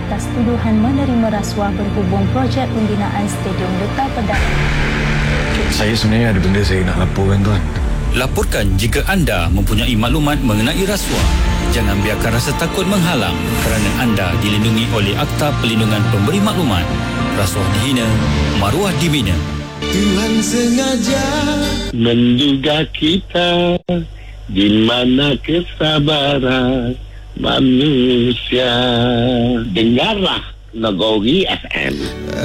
atas tuduhan menerima rasuah berhubung projek pembinaan Stadium Dota Pedang. Saya sebenarnya ada benda saya nak laporkan, tuan. Laporkan jika anda mempunyai maklumat mengenai rasuah. Jangan biarkan rasa takut menghalang kerana anda dilindungi oleh Akta Perlindungan Pemberi Maklumat. Rasuah dihina, maruah dibina. Tuhan sengaja menduga kita di mana kesabaran manusia. Dengarlah Nagori FM.